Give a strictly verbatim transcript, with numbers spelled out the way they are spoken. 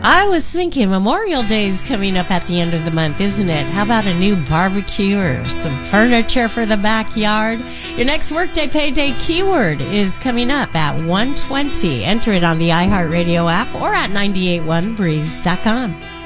I was thinking Memorial Day is coming up at the end of the month, isn't it? How about a new barbecue or some furniture for the backyard? Your next Workday Payday keyword is coming up at one twenty. Enter it on the iHeartRadio app or at nine eight one breeze dot com.